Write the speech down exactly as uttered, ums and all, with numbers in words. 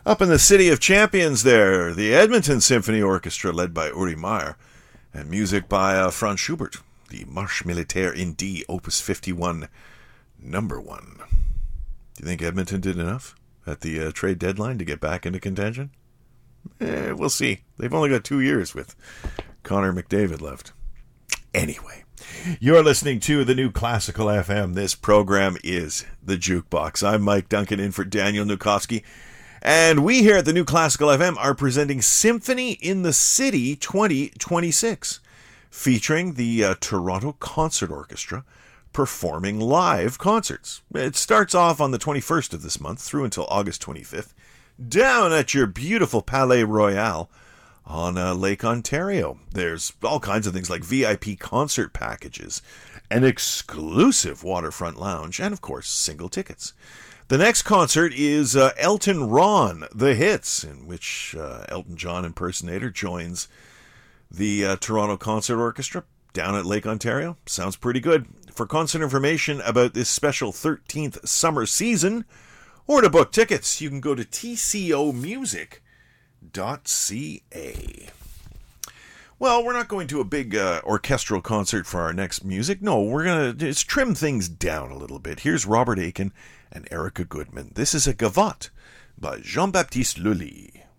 Up in the City of Champions there, the Edmonton Symphony Orchestra led by Uri Meyer, and music by uh, Franz Schubert, the Marche Militaire in D, Opus fifty-one, number one. Do you think Edmonton did enough at the uh, trade deadline to get back into contention? Eh, we'll see. They've only got two years with Connor McDavid left. Anyway, you're listening to the New Classical F M. This program is The Jukebox. I'm Mike Duncan in for Daniel Nukowski. And we here at the New Classical F M are presenting Symphony in the City twenty twenty-six, featuring the uh, Toronto Concert Orchestra performing live concerts. It starts off on the twenty-first of this month through until August twenty-fifth, down at your beautiful Palais Royal on uh, Lake Ontario. There's all kinds of things like V I P concert packages, an exclusive waterfront lounge, and of course, single tickets. The next concert is uh, Elton Ron, The Hits, in which uh, Elton John impersonator joins the uh, Toronto Concert Orchestra down at Lake Ontario. Sounds pretty good. For concert information about this special thirteenth summer season, or to book tickets, you can go to t c o music dot c a. Well, we're not going to a big uh, orchestral concert for our next music. No, we're going to just trim things down a little bit. Here's Robert Aiken and Erica Goodman. This is a gavotte by Jean-Baptiste Lully.